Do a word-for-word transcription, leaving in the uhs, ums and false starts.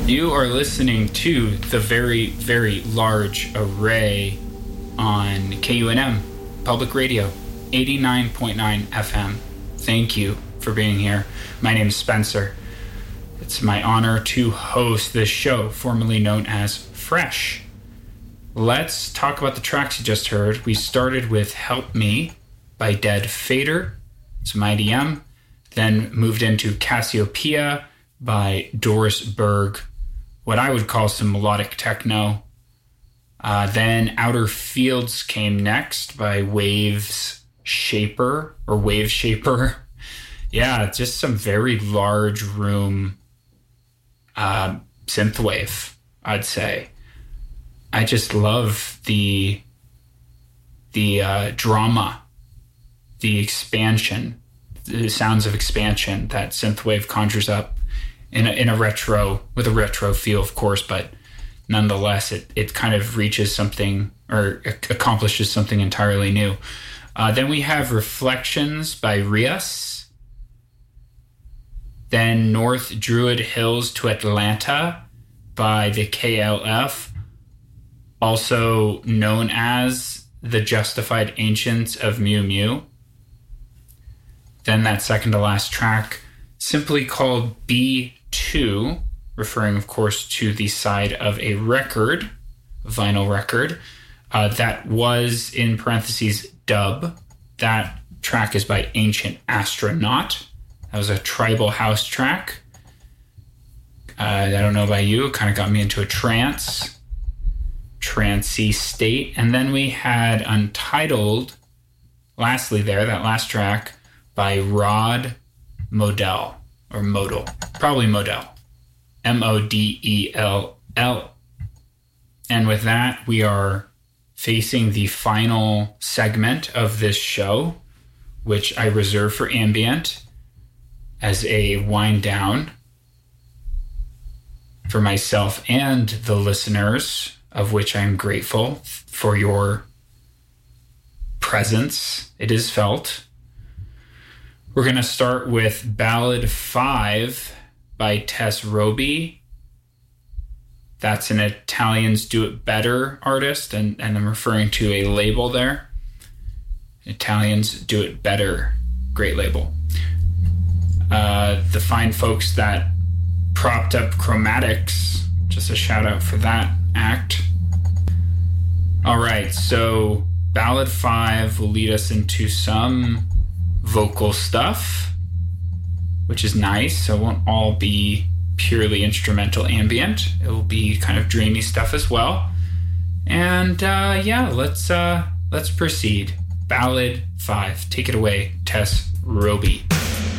You are listening to the very, very large array on K U N M Public Radio, eighty-nine point nine F M. Thank you for being here. My name is Spencer. It's my honor to host this show, formerly known as Fresh. Let's talk about the tracks you just heard. We started with Help Me by Dead Fader, some I D M, then moved into Cassiopeia by Doris Berg, what I would call some melodic techno. Uh, then Outer Fields came next by Waves Shaper, or Wave Shaper. Yeah, just some very large room uh, synthwave, I'd say. I just love the the uh, drama, the expansion, the sounds of expansion that synthwave conjures up in a, in a retro, with a retro feel, of course, but nonetheless, it, it kind of reaches something or accomplishes something entirely new. Uh, then we have Reflections by Rios. Then North Druid Hills to Atlanta by the K L F, also known as the Justified Ancients of Mew Mew. Then that second to last track, simply called B two, referring, of course, to the side of a record, vinyl record, uh, that was, in parentheses, dub. That track is by Ancient Astronaut. That was a tribal house track. Uh, I don't know about you, it kind of got me into a trance, trancey state. And then we had Untitled, lastly there, that last track, by Rod Modell, or Model, probably Modell, M O D E L L. And with that, we are facing the final segment of this show, which I reserve for ambient as a wind down for myself and the listeners, of which I'm grateful for your presence. It is felt. We're going to start with Ballad five by Tess Roby. That's an Italians Do It Better artist, and, and I'm referring to a label there. Italians Do It Better, great label. Uh, the fine folks that propped up Chromatics, just a shout out for that act. All right, so Ballad five will lead us into some vocal stuff, which is nice. So it won't all be purely instrumental ambient. It will be kind of dreamy stuff as well. And uh, yeah, let's uh, let's proceed. Ballad five. Take it away, Tess Roby.